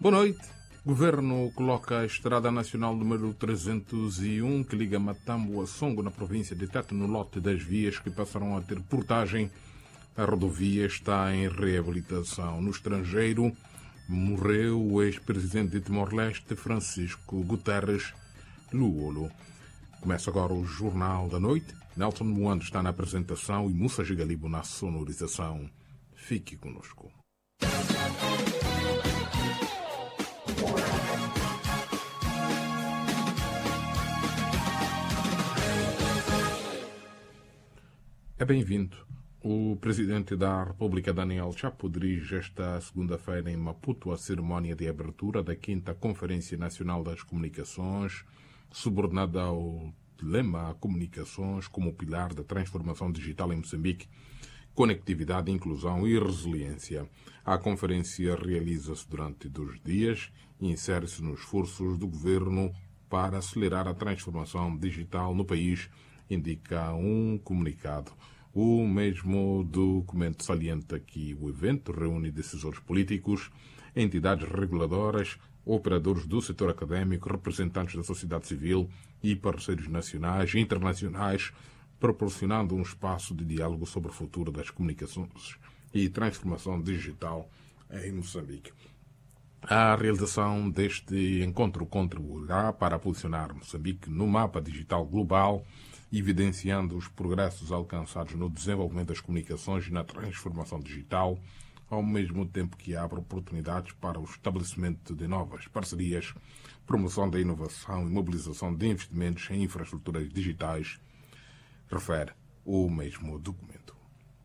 Boa noite. O Governo coloca a Estrada Nacional número 301, que liga Matambo a Songo, na província de Tete, no lote das vias que passarão a ter portagem. A rodovia está em reabilitação. No estrangeiro, morreu o ex-presidente de Timor-Leste, Francisco Guterres Luolo. Começa agora o Jornal da Noite. Nelson Moando está na apresentação e Moussa Gigalibo na sonorização. Fique conosco. É bem-vindo. O presidente da República, Daniel Chapo, dirige esta segunda-feira em Maputo a cerimónia de abertura da 5ª Conferência Nacional das Comunicações, subordinada ao lema Comunicações como pilar da transformação digital em Moçambique, conectividade, inclusão e resiliência. A conferência realiza-se durante 2 dias e insere-se nos esforços do governo para acelerar a transformação digital no país, indica um comunicado. O mesmo documento salienta que o evento reúne decisores políticos, entidades reguladoras, operadores do setor académico, representantes da sociedade civil e parceiros nacionais e internacionais, proporcionando um espaço de diálogo sobre o futuro das comunicações e transformação digital em Moçambique. A realização deste encontro contribuirá para posicionar Moçambique no mapa digital global, evidenciando os progressos alcançados no desenvolvimento das comunicações e na transformação digital, ao mesmo tempo que abre oportunidades para o estabelecimento de novas parcerias, promoção da inovação e mobilização de investimentos em infraestruturas digitais, refere o mesmo documento.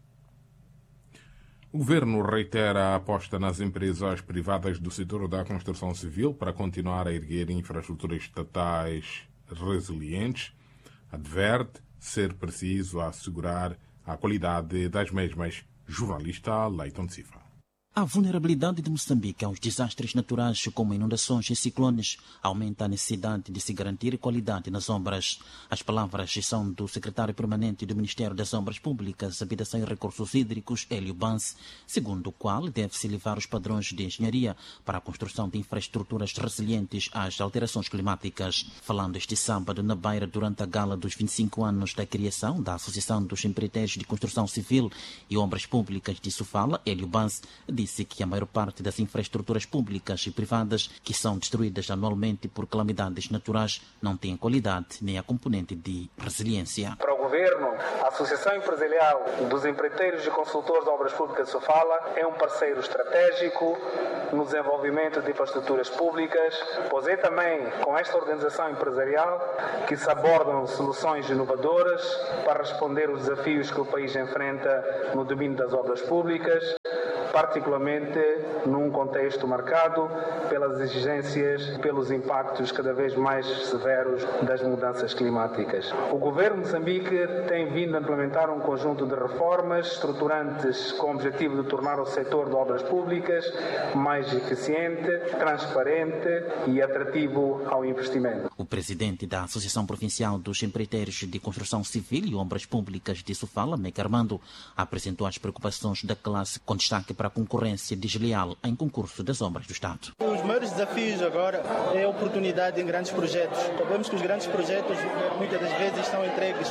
O Governo reitera a aposta nas empresas privadas do setor da construção civil para continuar a erguer infraestruturas estatais resilientes. Adverte ser preciso assegurar a qualidade das mesmas. Jornalista Leiton Cifa. A vulnerabilidade de Moçambique aos desastres naturais como inundações e ciclones aumenta a necessidade de se garantir qualidade nas obras. As palavras são do secretário permanente do Ministério das Obras Públicas, Habitação e Recursos Hídricos, Hélio Bance, segundo o qual deve-se elevar os padrões de engenharia para a construção de infraestruturas resilientes às alterações climáticas. Falando este sábado na Beira durante a gala dos 25 anos da criação da Associação dos Empreiteiros de Construção Civil e Obras Públicas de Sofala, Hélio Bance disse que a maior parte das infraestruturas públicas e privadas que são destruídas anualmente por calamidades naturais não têm qualidade nem a componente de resiliência. Para o Governo, a Associação Empresarial dos Empreiteiros e Consultores de Obras Públicas de Sofala é um parceiro estratégico no desenvolvimento de infraestruturas públicas, pois é também com esta organização empresarial que se abordam soluções inovadoras para responder aos desafios que o país enfrenta no domínio das obras públicas, particularmente num contexto marcado pelas exigências e pelos impactos cada vez mais severos das mudanças climáticas. O Governo de Moçambique tem vindo a implementar um conjunto de reformas estruturantes com o objetivo de tornar o setor de obras públicas mais eficiente, transparente e atrativo ao investimento. O presidente da Associação Provincial dos Empreiteiros de Construção Civil e Obras Públicas de Sofala, Meca Armando, apresentou as preocupações da classe com destaque para a concorrência desleal em concurso das obras do Estado. Os maiores desafios agora é a oportunidade em grandes projetos. Sabemos que os grandes projetos muitas das vezes estão entregues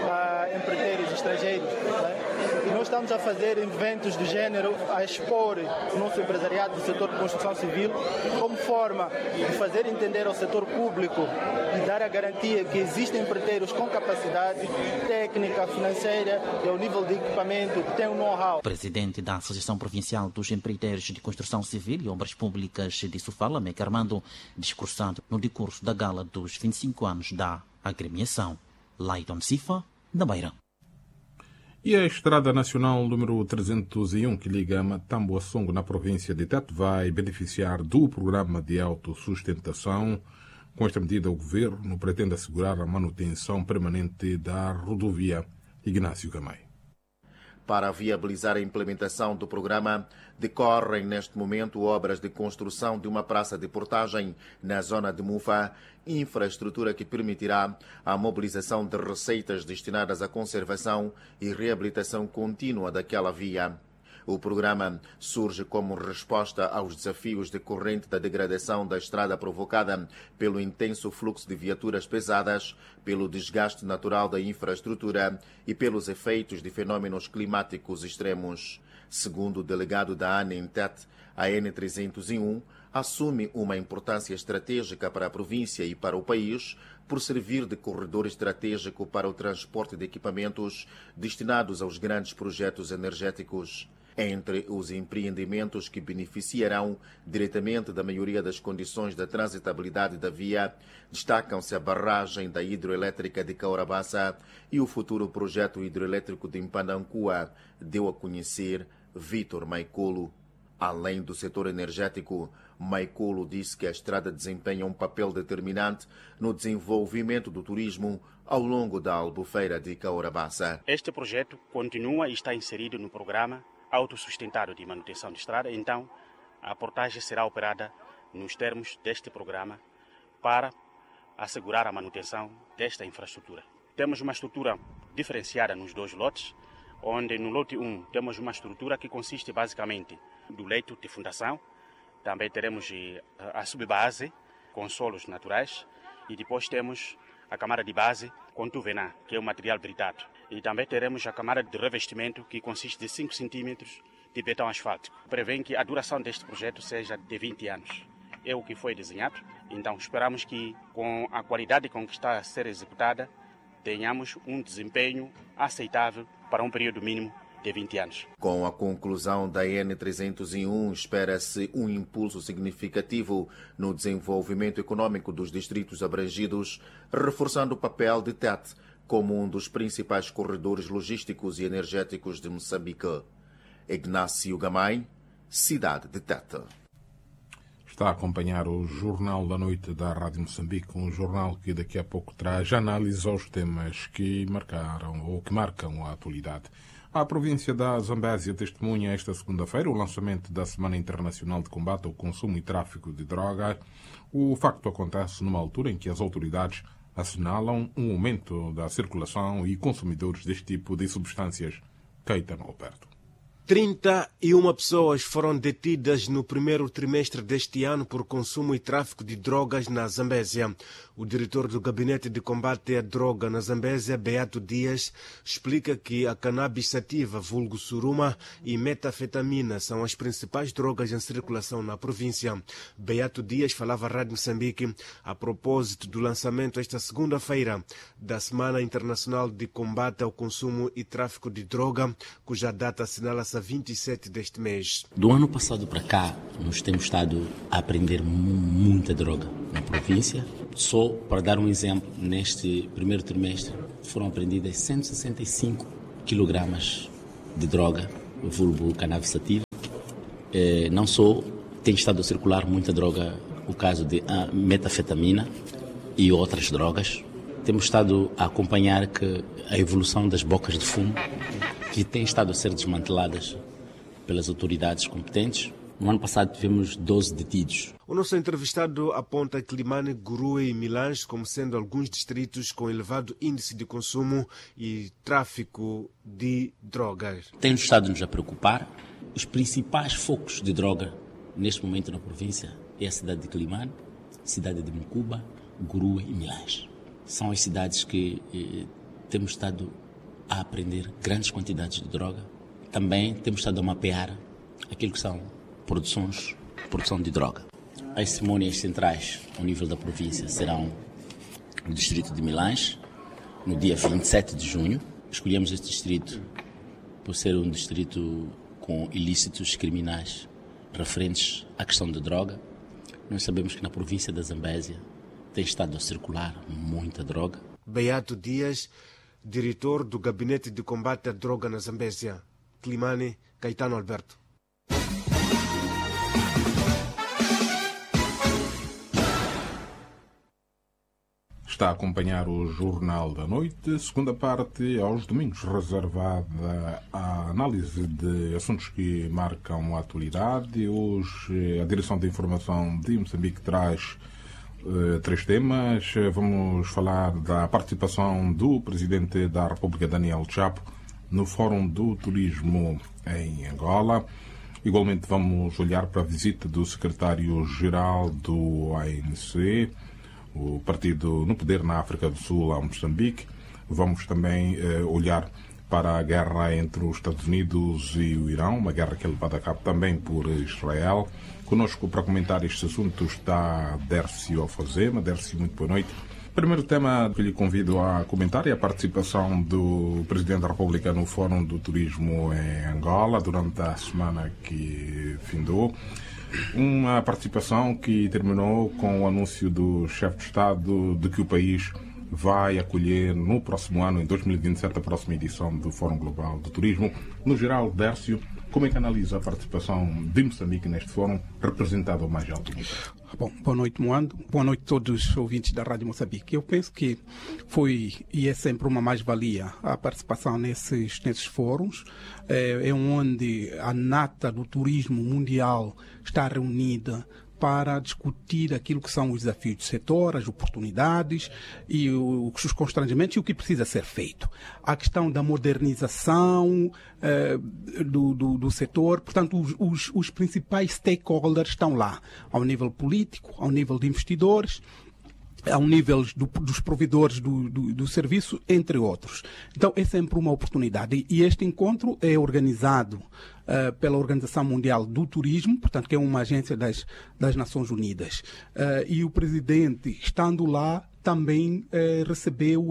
a empreiteiros estrangeiros, e nós estamos a fazer eventos do género a expor o nosso empresariado do setor de construção civil como forma de fazer entender ao setor público e dar a garantia que existem empreiteiros com capacidade técnica, financeira e ao nível de equipamento que têm um know-how. O presidente da Associação Provincial dos Empreiteiros de Construção Civil e Obras Públicas de Sofala, Meca Armando, discursado no decurso da gala dos 25 anos da agremiação. Leiton Cifa, da Beira. E a Estrada Nacional número 301, que liga Matambo a Songo, na província de Tete, vai beneficiar do programa de autossustentação. Com esta medida, o governo pretende assegurar a manutenção permanente da rodovia. Ignácio Camay. Para viabilizar a implementação do programa, decorrem neste momento obras de construção de uma praça de portagem na zona de Mufa, infraestrutura que permitirá a mobilização de receitas destinadas à conservação e reabilitação contínua daquela via. O programa surge como resposta aos desafios decorrentes da degradação da estrada provocada pelo intenso fluxo de viaturas pesadas, pelo desgaste natural da infraestrutura e pelos efeitos de fenômenos climáticos extremos. Segundo o delegado da ANENTET, a N301 assume uma importância estratégica para a província e para o país, por servir de corredor estratégico para o transporte de equipamentos destinados aos grandes projetos energéticos. Entre os empreendimentos que beneficiarão diretamente da maioria das condições da transitabilidade da via, destacam-se a barragem da hidroelétrica de Caurabaça e o futuro projeto hidroelétrico de Impanancua, deu a conhecer Vítor Maicolo. Além do setor energético, Maicolo disse que a estrada desempenha um papel determinante no desenvolvimento do turismo ao longo da Albufeira de Caurabaça. Este projeto continua e está inserido no programa autossustentado de manutenção de estrada, então a portagem será operada nos termos deste programa para assegurar a manutenção desta infraestrutura. Temos uma estrutura diferenciada nos dois lotes, onde no lote 1 temos uma estrutura que consiste basicamente do leito de fundação, também teremos a subbase com solos naturais e depois temos a camada de base com tuvená, que é o material britado. E também teremos a camada de revestimento, que consiste de 5 centímetros de betão asfáltico. Prevêem que a duração deste projeto seja de 20 anos. É o que foi desenhado, então esperamos que com a qualidade com que está a ser executada, tenhamos um desempenho aceitável para um período mínimo de 20 anos. Com a conclusão da N301, espera-se um impulso significativo no desenvolvimento econômico dos distritos abrangidos, reforçando o papel de TET como um dos principais corredores logísticos e energéticos de Moçambique. Ignácio Gamay, cidade de Tete. Está a acompanhar o Jornal da Noite da Rádio Moçambique, um jornal que daqui a pouco traz análise aos temas que marcaram ou que marcam a atualidade. A província da Zambésia testemunha esta segunda-feira o lançamento da Semana Internacional de Combate ao Consumo e Tráfico de Droga. O facto acontece numa altura em que as autoridades assinalam um aumento da circulação e consumidores deste tipo de substâncias. Caetano Alberto. 31 pessoas foram detidas no primeiro trimestre deste ano por consumo e tráfico de drogas na Zambésia. O diretor do Gabinete de Combate à Droga na Zambésia, Beato Dias, explica que a cannabis sativa, vulgo suruma, e metafetamina são as principais drogas em circulação na província. Beato Dias falava à Rádio Moçambique a propósito do lançamento esta segunda-feira da Semana Internacional de Combate ao Consumo e Tráfico de Droga, cuja data assinala-se a 27 deste mês. Do ano passado para cá, nós temos estado a aprender muita droga na província. Só para dar um exemplo, neste primeiro trimestre foram apreendidas 165 quilogramas de droga, vulgo cannabis sativa. Não só tem estado a circular muita droga, o caso de metafetamina e outras drogas. Temos estado a acompanhar que a evolução das bocas de fumo, que têm estado a ser desmanteladas pelas autoridades competentes. No ano passado tivemos 12 detidos. O nosso entrevistado aponta Climane, Gurue e Milange como sendo alguns distritos com elevado índice de consumo e tráfico de drogas. Tem estado nos a preocupar. Os principais focos de droga neste momento na província é a cidade de Climane, cidade de Mucuba, Gurue e Milange. São as cidades que temos estado a apreender grandes quantidades de droga. Também temos estado a mapear aquilo que são produção de droga. As cerimônias centrais ao nível da província serão no distrito de Milange, no dia 27 de junho. Escolhemos este distrito por ser um distrito com ilícitos criminais referentes à questão da droga. Nós sabemos que na província da Zambésia tem estado a circular muita droga. Beato Dias, diretor do Gabinete de Combate à Droga na Zambésia. Climane, Caetano Alberto. Está a acompanhar o Jornal da Noite, segunda parte, aos domingos, reservada à análise de assuntos que marcam a atualidade. Hoje, a Direção de Informação de Moçambique traz 3 temas. Vamos falar da participação do Presidente da República, Daniel Chapo, no Fórum do Turismo em Angola. Igualmente vamos olhar para a visita do secretário-geral do ANC, o partido no poder na África do Sul, a Moçambique. Vamos também olhar para a guerra entre os Estados Unidos e o Irão, uma guerra que é levada a cabo também por Israel. Conosco para comentar estes assuntos está Dércio Alfazema. Dércio, muito boa noite. O primeiro tema que lhe convido a comentar é a participação do Presidente da República no Fórum do Turismo em Angola durante a semana que findou. Uma participação que terminou com o anúncio do chefe de Estado de que o país vai acolher no próximo ano, em 2027, a próxima edição do Fórum Global do Turismo. No geral, Dércio, como é que analisa a participação de Moçambique neste fórum, representado ao mais alto nível? Bom, boa noite, Moando. Boa noite a todos os ouvintes da Rádio Moçambique. Eu penso que foi e é sempre uma mais-valia a participação nesses fóruns, onde a nata do turismo mundial está reunida para discutir aquilo que são os desafios do setor, as oportunidades e os constrangimentos e o que precisa ser feito. A questão da modernização do setor, portanto, os principais stakeholders estão lá, ao nível político, ao nível de investidores, ao nível dos provedores do serviço, entre outros. Então, é sempre uma oportunidade. E este encontro é organizado pela Organização Mundial do Turismo, portanto, que é uma agência das Nações Unidas. E o presidente, estando lá, também recebeu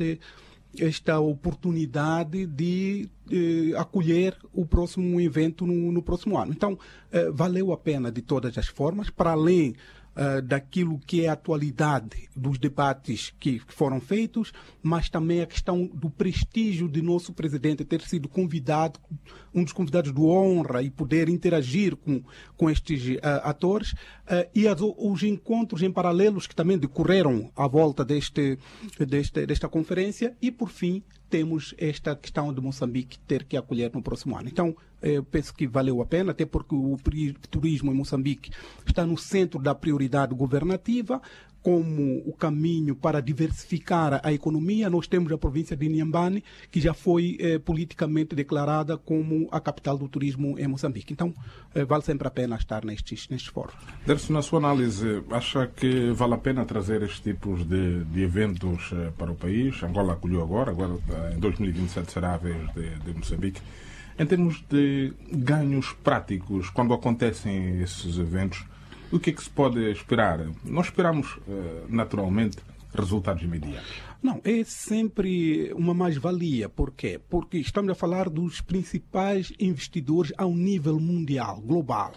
esta oportunidade de acolher o próximo evento no próximo ano. Então, valeu a pena de todas as formas, para além daquilo que é a atualidade dos debates que foram feitos, mas também a questão do prestígio de nosso presidente ter sido convidado, um dos convidados de honra, e poder interagir com estes atores, e os encontros em paralelos que também decorreram à volta desta conferência. E, por fim, temos esta questão de Moçambique ter que acolher no próximo ano. Então, eu penso que valeu a pena, até porque o turismo em Moçambique está no centro da prioridade governativa, como o caminho para diversificar a economia. Nós temos a província de Inhambane, que já foi politicamente declarada como a capital do turismo em Moçambique. Então, vale sempre a pena estar nestes fóruns. Dércio, na sua análise, acha que vale a pena trazer estes tipos de eventos para o país? Angola acolheu agora em 2027 será a vez de Moçambique. Em termos de ganhos práticos, quando acontecem esses eventos, o que é que se pode esperar? Nós esperamos, naturalmente, resultados imediatos. Não, é sempre uma mais-valia. Por quê? Porque estamos a falar dos principais investidores ao nível mundial, global.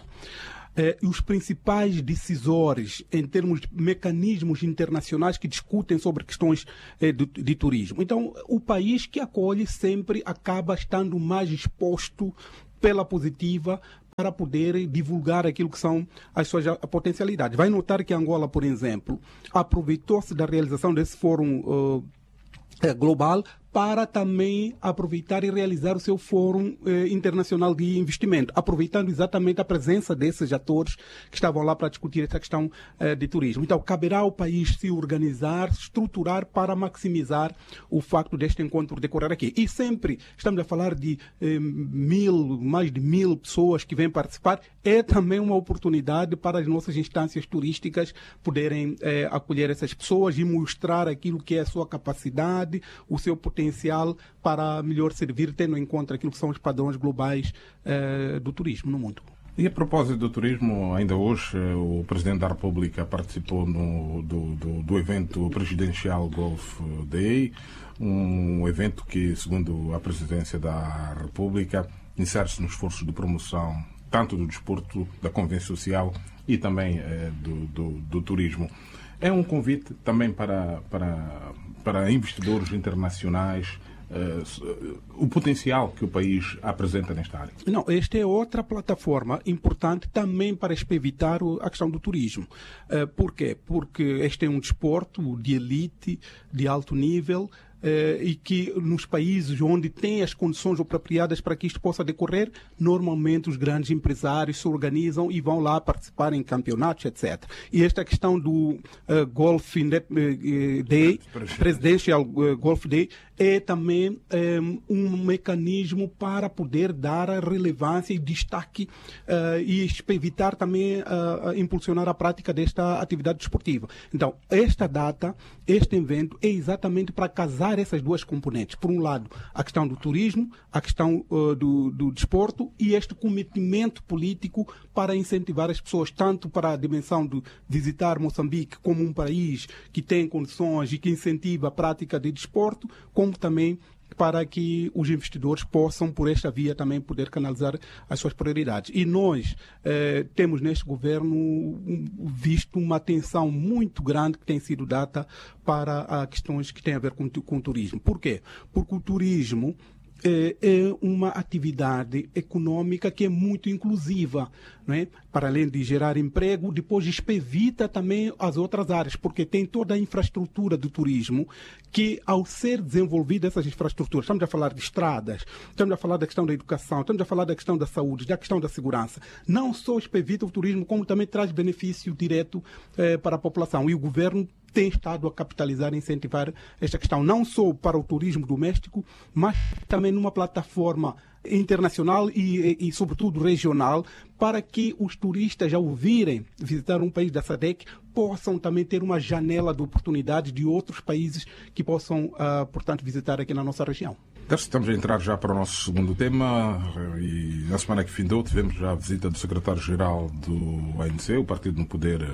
E os principais decisores em termos de mecanismos internacionais que discutem sobre questões de turismo. Então, o país que acolhe sempre acaba estando mais exposto pela positiva para poder divulgar aquilo que são as suas potencialidades. Vai notar que Angola, por exemplo, aproveitou-se da realização desse fórum global para também aproveitar e realizar o seu Fórum Internacional de Investimento, aproveitando exatamente a presença desses atores que estavam lá para discutir essa questão de turismo. Então, caberá ao país se organizar, se estruturar para maximizar o facto deste encontro decorrer aqui. E sempre estamos a falar de mais de 1000 pessoas que vêm participar. É também uma oportunidade para as nossas instâncias turísticas poderem acolher essas pessoas e mostrar aquilo que é a sua capacidade, o seu potencial para melhor servir, tendo em conta aquilo que são os padrões globais do turismo no mundo. E a propósito do turismo, ainda hoje o Presidente da República participou do evento presidencial Gulf Day, um evento que, segundo a Presidência da República, insere-se nos esforços de promoção tanto do desporto, da convivência social e também do turismo. É um convite também para investidores internacionais, o potencial que o país apresenta nesta área? Não, esta é outra plataforma importante também para evitar a questão do turismo. Por quê? Porque este é um desporto de elite, de alto nível, e que nos países onde tem as condições apropriadas para que isto possa decorrer, normalmente os grandes empresários se organizam e vão lá participar em campeonatos, etc. E esta questão do Golf Day, Presidential Golf Day, é também um mecanismo para poder dar a relevância e destaque e evitar também impulsionar a prática desta atividade desportiva. Então, esta data, este evento é exatamente para casar essas duas componentes. Por um lado, a questão do turismo, a questão do desporto e este cometimento político para incentivar as pessoas, tanto para a dimensão de visitar Moçambique como um país que tem condições e que incentiva a prática de desporto, como também para que os investidores possam, por esta via, também poder canalizar as suas prioridades. E nós temos neste governo visto uma atenção muito grande que tem sido dada para questões que têm a ver com o turismo. Por quê? Porque o turismo é uma atividade econômica que é muito inclusiva, não é? Para além de gerar emprego, depois evita também as outras áreas, porque tem toda a infraestrutura do turismo que, ao ser desenvolvida essas infraestruturas, estamos a falar de estradas, estamos a falar da questão da educação, estamos a falar da questão da saúde, da questão da segurança, não só evita o turismo, como também traz benefício direto para a população. E o governo tem estado a capitalizar e incentivar esta questão, não só para o turismo doméstico, mas também numa plataforma internacional e sobretudo regional, para que os turistas, ao virem visitar um país da SADC, possam também ter uma janela de oportunidades de outros países que possam, portanto, visitar aqui na nossa região. Estamos a entrar já para o nosso segundo tema e na semana que findou tivemos já a visita do secretário-geral do ANC, o Partido no Poder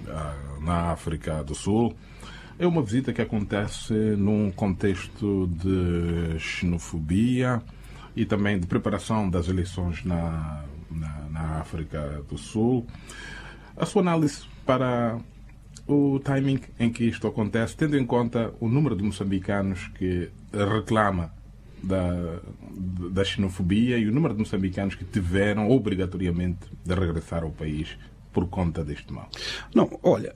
na África do Sul. É uma visita que acontece num contexto de xenofobia e também de preparação das eleições na África do Sul. A sua análise para o timing em que isto acontece, tendo em conta o número de moçambicanos que reclama da xenofobia e o número de moçambicanos que tiveram obrigatoriamente de regressar ao país por conta deste mal? Não, olha,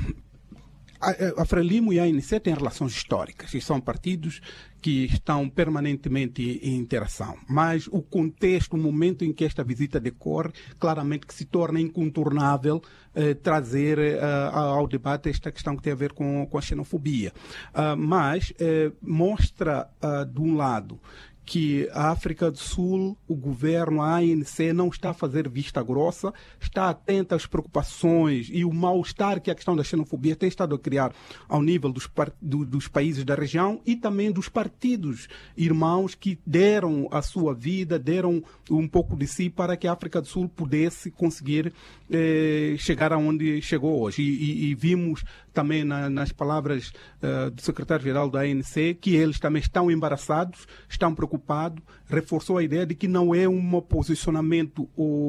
a Frelimo e a ANC têm relações históricas e são partidos que estão permanentemente em interação. Mas o contexto, o momento em que esta visita decorre, claramente que se torna incontornável trazer ao debate esta questão que tem a ver com a xenofobia. Mas mostra, de um lado, que a África do Sul, o governo, a ANC, não está a fazer vista grossa, está atenta às preocupações e o mal-estar que a questão da xenofobia tem estado a criar ao nível dos países da região e também dos partidos irmãos que deram a sua vida, deram um pouco de si para que a África do Sul pudesse conseguir chegar aonde chegou hoje. E vimos também nas palavras do secretário-geral da ANC que eles também estão embaraçados, estão preocupados, reforçou a ideia de que não é um posicionamento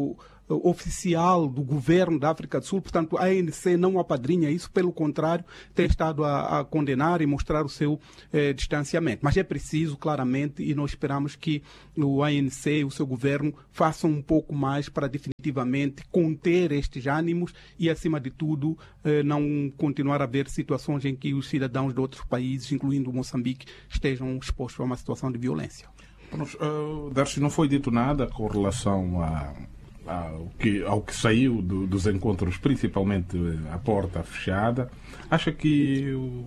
oficial do governo da África do Sul, portanto a ANC não apadrinha isso, pelo contrário, tem estado a condenar e mostrar o seu distanciamento. Mas é preciso, claramente, e nós esperamos que o ANC e o seu governo façam um pouco mais para definitivamente conter estes ânimos e, acima de tudo, não continuar a haver situações em que os cidadãos de outros países, incluindo Moçambique, estejam expostos a uma situação de violência. Darcy, não foi dito nada com relação ao que saiu dos encontros, principalmente à porta fechada. Acha que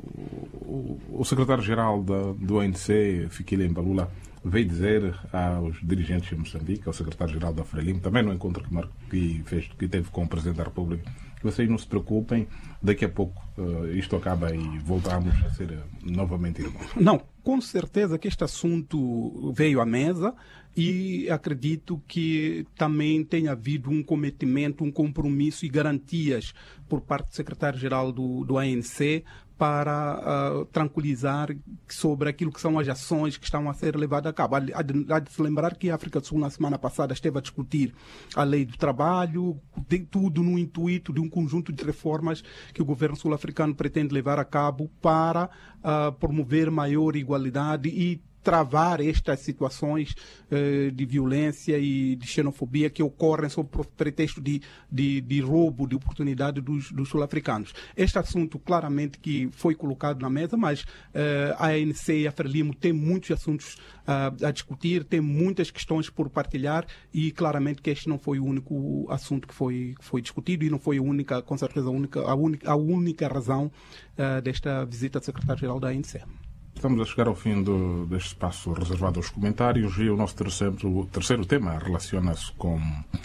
o secretário-geral do ANC, Fikile Mbalula, veio dizer aos dirigentes de Moçambique, ao secretário-geral da Frelimo, também no encontro que teve com o Presidente da República, que vocês não se preocupem, daqui a pouco isto acaba e voltamos a ser novamente irmãos? Não, com certeza que este assunto veio à mesa e acredito que também tenha havido um cometimento, um compromisso e garantias por parte do secretário-geral do ANC para tranquilizar sobre aquilo que são as ações que estão a ser levadas a cabo. Há de se lembrar que a África do Sul, na semana passada, esteve a discutir a lei do trabalho, tudo no intuito de um conjunto de reformas que o governo sul-africano pretende levar a cabo para promover maior igualdade e travar estas situações de violência e de xenofobia que ocorrem sob pretexto de roubo de oportunidade dos sul-africanos. Este assunto claramente que foi colocado na mesa, mas a ANC e a Frelimo têm muitos assuntos a discutir, tem muitas questões por partilhar e claramente que este não foi o único assunto que foi discutido e não foi a única, com certeza, a única razão desta visita do secretário-geral da ANC. Estamos a chegar ao fim deste espaço reservado aos comentários e o nosso terceiro tema relaciona-se com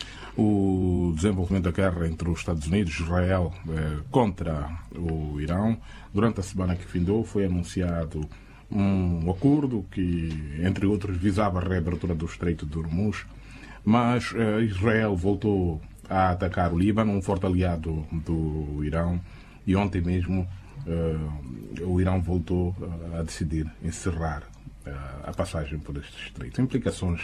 o desenvolvimento da guerra entre os Estados Unidos e Israel contra o Irão. Durante a semana que findou foi anunciado um acordo que, entre outros, visava a reabertura do Estreito de Hormuz, mas Israel voltou a atacar o Líbano, um forte aliado do Irão, e ontem mesmo o Irão voltou a decidir encerrar a passagem por este estreito. Implicações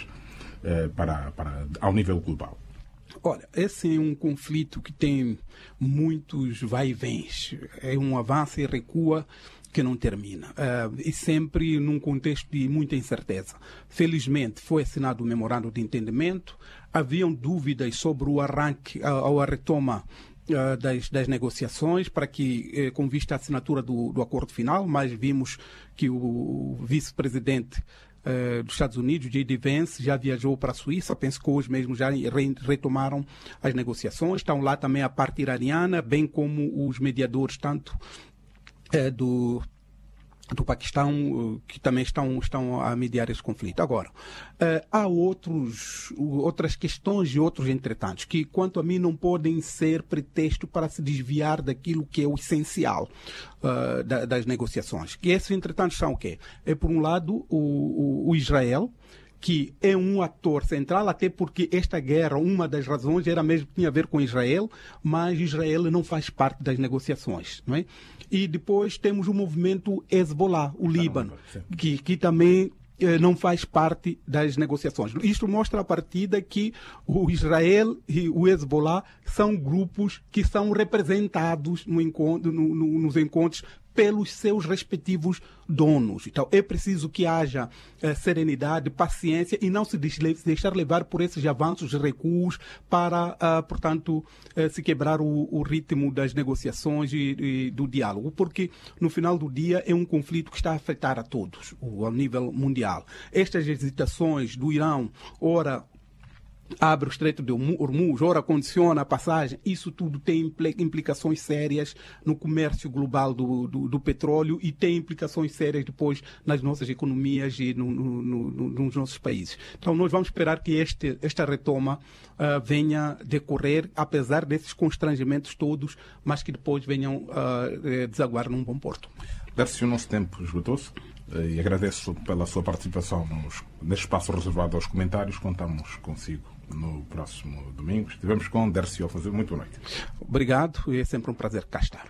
ao nível global. Olha, esse é um conflito que tem muitos vai-e-vens. É um avanço e recua que não termina. E sempre num contexto de muita incerteza. Felizmente foi assinado um memorando de entendimento. Haviam dúvidas sobre o arranque, a retoma das negociações para que, com vista à assinatura do acordo final, mas vimos que o vice-presidente dos Estados Unidos, J.D. Vance, já viajou para a Suíça. Penso que hoje mesmo já retomaram as negociações. Estão lá também a parte iraniana, bem como os mediadores, tanto do Paquistão, que também estão a mediar esse conflito. Agora, há outras questões e outros entretantos que, quanto a mim, não podem ser pretexto para se desviar daquilo que é o essencial das negociações. E esses entretantos são o quê? É, por um lado, o Israel, que é um ator central, até porque esta guerra, uma das razões era mesmo que tinha a ver com Israel, mas Israel não faz parte das negociações, não é? E depois temos o movimento Hezbollah, o Líbano, que também não faz parte das negociações. Isto mostra a partida que o Israel e o Hezbollah são grupos que são representados nos encontros pelos seus respectivos donos. Então, é preciso que haja serenidade, paciência e não se deixar levar por esses avanços e recuos para, portanto, se quebrar o ritmo das negociações e do diálogo, porque, no final do dia, é um conflito que está a afetar a todos, ao nível mundial. Estas hesitações do Irão, ora abre o Estreito de Hormuz, ora condiciona a passagem, isso tudo tem implicações sérias no comércio global do petróleo e tem implicações sérias depois nas nossas economias e nos nossos países. Então nós vamos esperar que esta retoma venha decorrer, apesar desses constrangimentos todos, mas que depois venham desaguar num bom porto. Dércio, o nosso tempo esgotou-se e agradeço pela sua participação neste espaço reservado aos comentários. Contamos consigo no próximo domingo. Estivemos com Dércio Alfazer. Muito boa noite. Obrigado e é sempre um prazer cá estar.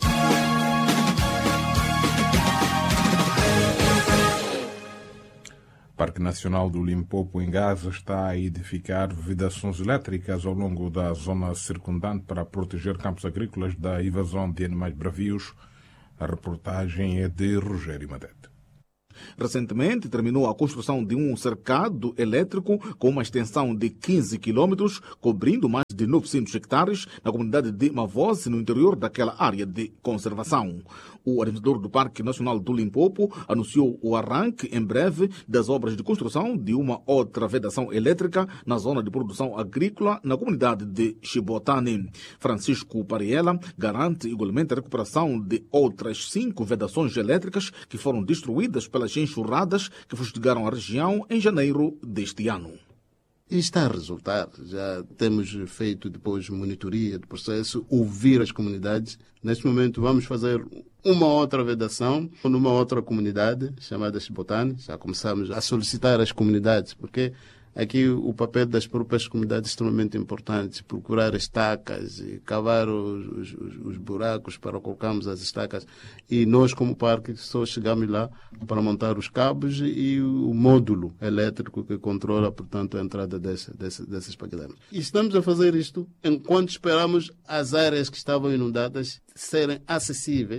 O Parque Nacional do Limpopo, em Gaza, está a edificar vedações elétricas ao longo da zona circundante para proteger campos agrícolas da invasão de animais bravios. A reportagem é de Rogério Madete. Recentemente terminou a construção de um cercado elétrico com uma extensão de 15 quilômetros, cobrindo mais de 900 hectares na comunidade de Mavosi, no interior daquela área de conservação. O administrador do Parque Nacional do Limpopo anunciou o arranque em breve das obras de construção de uma outra vedação elétrica na zona de produção agrícola na comunidade de Chibotane. Francisco Pariela garante igualmente a recuperação de outras 5 vedações elétricas que foram destruídas pelas enxurradas que fustigaram a região em janeiro deste ano. E está a resultar. Já temos feito depois monitoria do processo, ouvir as comunidades. Neste momento vamos fazer uma outra vedação numa outra comunidade chamada Chibotane. Já começamos a solicitar às comunidades, porque aqui o papel das próprias comunidades é extremamente importante. Procurar estacas e cavar os buracos para colocarmos as estacas. E nós, como parque, só chegamos lá para montar os cabos e o módulo elétrico que controla, portanto, a entrada desses paquetes. E estamos a fazer isto enquanto esperamos as áreas que estavam inundadas serem acessíveis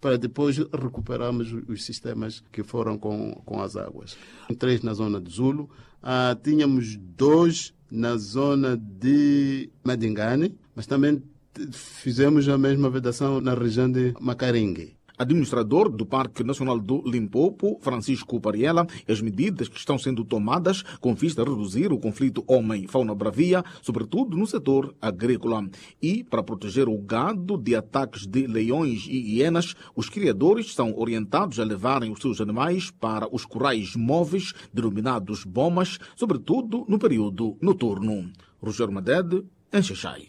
para depois recuperarmos os sistemas que foram com as águas. 3 na zona de Zulo, tínhamos 2 na zona de Madingane, mas também fizemos a mesma vedação na região de Macaringue. Administrador do Parque Nacional do Limpopo, Francisco Pariela, e as medidas que estão sendo tomadas com vista a reduzir o conflito homem-fauna-bravia, sobretudo no setor agrícola. E, para proteger o gado de ataques de leões e hienas, os criadores são orientados a levarem os seus animais para os currais móveis, denominados bomas, sobretudo no período noturno. Rogério Madede, em Xaixai.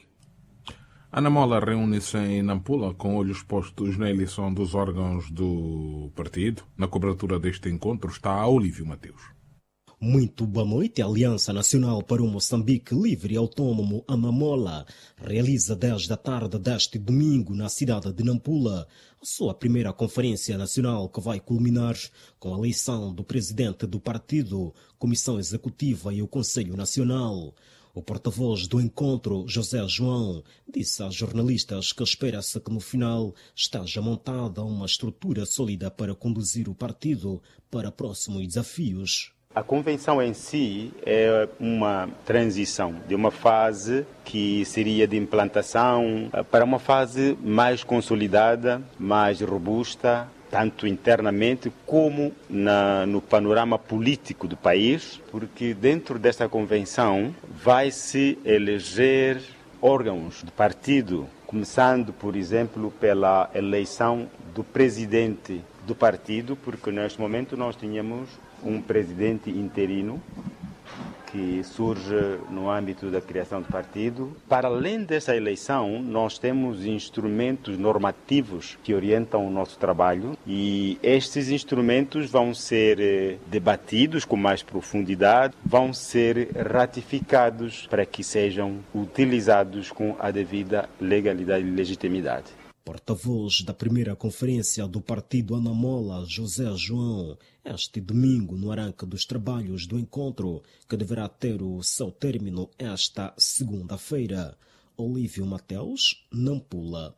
A Namola reúne-se em Nampula com olhos postos na eleição dos órgãos do partido. Na cobertura deste encontro está Olívio Mateus. Muito boa noite. A Aliança Nacional para o Moçambique Livre e Autônomo, a Namola, realiza 10 da tarde deste domingo na cidade de Nampula a sua primeira conferência nacional, que vai culminar com a eleição do presidente do partido, Comissão Executiva e o Conselho Nacional. O porta-voz do encontro, José João, disse aos jornalistas que espera-se que no final esteja montada uma estrutura sólida para conduzir o partido para próximos desafios. A convenção em si é uma transição de uma fase que seria de implantação para uma fase mais consolidada, mais robusta, tanto internamente como no panorama político do país, porque dentro desta convenção vai-se eleger órgãos do partido, começando, por exemplo, pela eleição do presidente do partido, porque neste momento nós tínhamos um presidente interino que surge no âmbito da criação do partido. Para além dessa eleição, nós temos instrumentos normativos que orientam o nosso trabalho e estes instrumentos vão ser debatidos com mais profundidade, vão ser ratificados para que sejam utilizados com a devida legalidade e legitimidade. Porta-voz da primeira conferência do partido Anamola, José João, este domingo no arranque dos trabalhos do encontro, que deverá ter o seu término esta segunda-feira. Olívio Mateus, Nampula.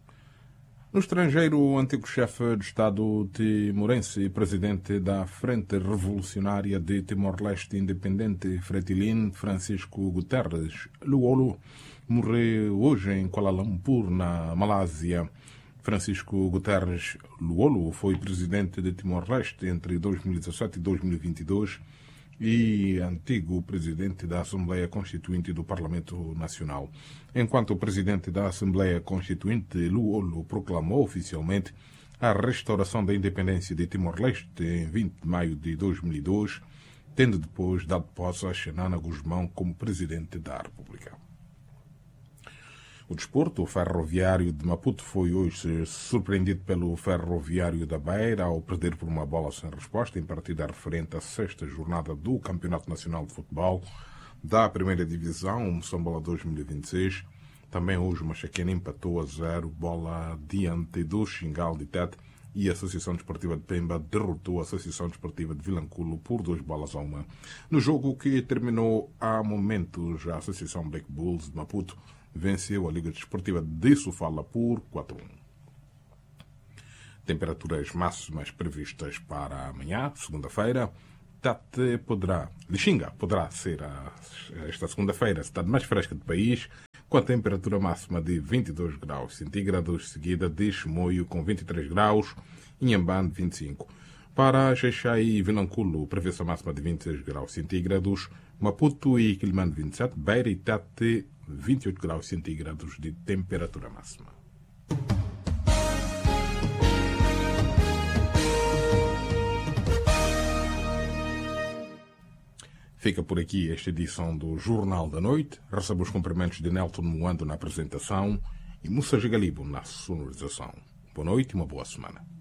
No estrangeiro, o antigo chefe de Estado timorense e presidente da Frente Revolucionária de Timor-Leste Independente, Fretilin, Francisco Guterres Luolo, morreu hoje em Kuala Lumpur, na Malásia. Francisco Guterres Luolo foi presidente de Timor-Leste entre 2017 e 2022 e antigo presidente da Assembleia Constituinte do Parlamento Nacional. Enquanto presidente da Assembleia Constituinte, Luolo proclamou oficialmente a restauração da independência de Timor-Leste em 20 de maio de 2002, tendo depois dado posse a Xanana Guzmão como presidente da República. O desporto, o Ferroviário de Maputo foi hoje surpreendido pelo Ferroviário da Beira ao perder por uma bola sem resposta em partida referente à 6ª jornada do Campeonato Nacional de Futebol da Primeira Divisão, o Moçambola 2026. Também hoje o Machaquena empatou a 0 bola diante do Xingal de Tete e a Associação Desportiva de Pemba derrotou a Associação Desportiva de Vilanculo por 2-1. No jogo que terminou há momentos, a Associação Black Bulls de Maputo venceu a Liga Desportiva de Sofala por 4-1. Temperaturas máximas previstas para amanhã, segunda-feira. Lixinga poderá ser esta segunda-feira a cidade mais fresca do país, com a temperatura máxima de 22 graus centígrados, seguida de Chimoio com 23 graus, Inhambane 25. Para Xaixai e Vilanculo, prevê-se a máxima de 26 graus centígrados, Maputo e Quilimane 27, Beira e Tete 28 graus centígrados de temperatura máxima. Fica por aqui esta edição do Jornal da Noite. Recebe os cumprimentos de Nelton Moando na apresentação e Moussa Galibo na sonorização. Boa noite e uma boa semana.